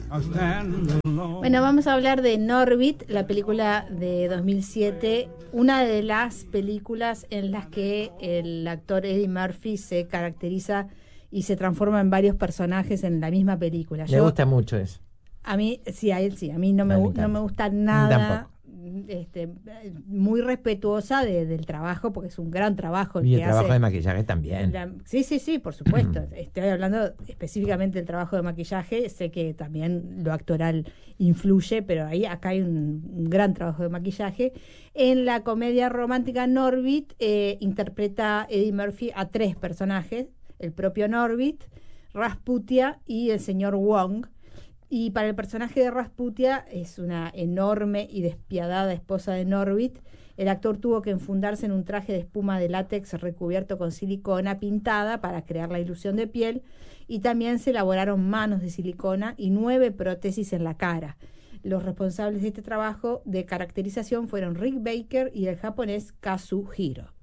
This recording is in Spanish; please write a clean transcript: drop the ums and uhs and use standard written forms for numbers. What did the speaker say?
Bueno, vamos a hablar de Norbit, la película de 2007, una de las películas en las que el actor Eddie Murphy se caracteriza y se transforma en varios personajes en la misma película. Me gusta mucho eso. A mí, sí, a él sí, a mí no me gusta nada. Muy respetuosa del trabajo, porque es un gran trabajo. Y el trabajo de maquillaje también. Sí, por supuesto. Estoy hablando específicamente del trabajo de maquillaje. Sé que también lo actoral influye, pero acá hay un gran trabajo de maquillaje. En la comedia romántica Norbit interpreta Eddie Murphy a 3 personajes: el propio Norbit, Rasputia y el señor Wong. Y para el personaje de Rasputia, es una enorme y despiadada esposa de Norbit. El actor tuvo que enfundarse en un traje de espuma de látex recubierto con silicona pintada para crear la ilusión de piel, y también se elaboraron manos de silicona y 9 prótesis en la cara. Los responsables de este trabajo de caracterización fueron Rick Baker y el japonés Kazuhiro.